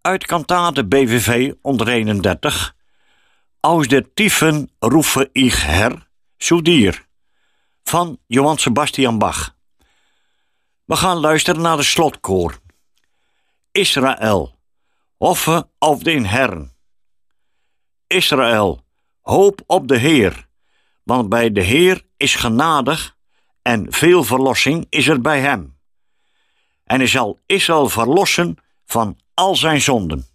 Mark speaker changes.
Speaker 1: Uit kantate BVV onder 31. Aus der Tiefen rufe ich Herr zu dir. Van Johann Sebastian Bach. We gaan luisteren naar de slotkoor. Israël, hoffe op den Herrn. Israël, hoop op de Heer, want bij de Heer is genadig en veel verlossing is er bij hem. En hij zal Israël verlossen van al zijn zonden.